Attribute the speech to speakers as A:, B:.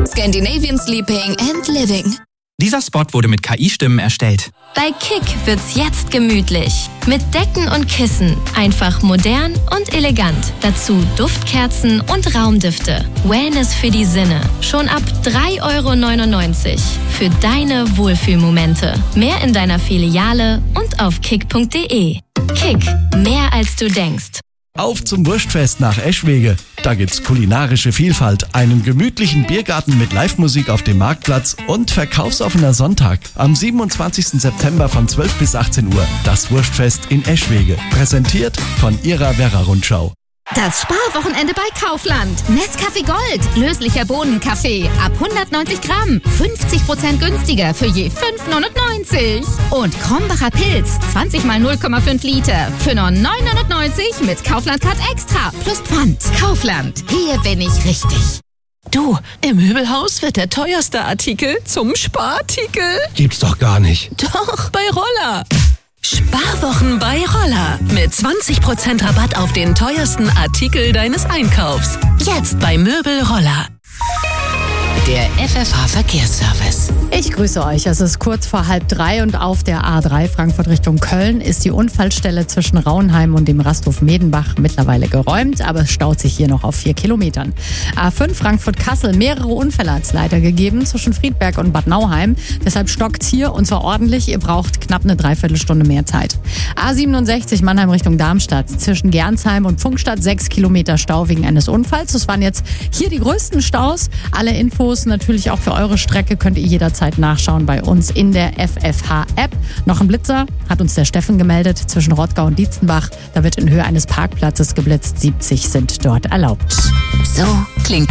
A: Scandinavian Sleeping and Living.
B: Dieser Spot wurde mit KI-Stimmen erstellt.
C: Bei Kick wird's jetzt gemütlich. Mit Decken und Kissen. Einfach modern und elegant. Dazu Duftkerzen und Raumdüfte. Wellness für die Sinne. Schon ab 3,99 € für deine Wohlfühlmomente. Mehr in deiner Filiale und auf kick.de. Kick, mehr als du denkst.
D: Auf zum Wurstfest nach Eschwege. Da gibt's kulinarische Vielfalt, einen gemütlichen Biergarten mit Live-Musik auf dem Marktplatz und verkaufsoffener Sonntag. Am 27. September von 12 bis 18 Uhr. Das Wurstfest in Eschwege. Präsentiert von Ihrer Werra-Rundschau.
E: Das Sparwochenende bei Kaufland. Nescafé Gold. Löslicher Bohnenkaffee. Ab 190 Gramm. 50% günstiger für je 5,99 €. Und Krombacher Pilz. 20 mal 0,5 Liter. Für nur 9,99 € mit Kaufland Card Extra. Plus Pfand. Kaufland. Hier bin ich richtig.
F: Du, im Möbelhaus wird der teuerste Artikel zum Sparartikel.
D: Gibt's doch gar nicht.
F: Doch, bei Roller. Sparwochen bei Roller. Mit 20% Rabatt auf den teuersten Artikel deines Einkaufs. Jetzt bei Möbel Roller.
G: Der FFH-Verkehrsservice.
H: Ich grüße euch. Es ist kurz vor 2:30 und auf der A3 Frankfurt Richtung Köln ist die Unfallstelle zwischen Rauenheim und dem Rasthof Medenbach mittlerweile geräumt, aber es staut sich hier noch auf 4 Kilometern. A5 Frankfurt-Kassel, mehrere Unfälle hat es leider gegeben zwischen Friedberg und Bad Nauheim. Deshalb stockt hier und zwar ordentlich. Ihr braucht knapp eine Dreiviertelstunde mehr Zeit. A67 Mannheim Richtung Darmstadt, zwischen Gernsheim und Pfungstadt 6 Kilometer Stau wegen eines Unfalls. Das waren jetzt hier die größten Staus. Alle Infos natürlich auch für eure Strecke könnt ihr jederzeit nachschauen bei uns in der FFH-App. Noch ein Blitzer hat uns der Steffen gemeldet zwischen Rottgau und Dietzenbach. Da wird in Höhe eines Parkplatzes geblitzt. 70 sind dort erlaubt.
G: So klingt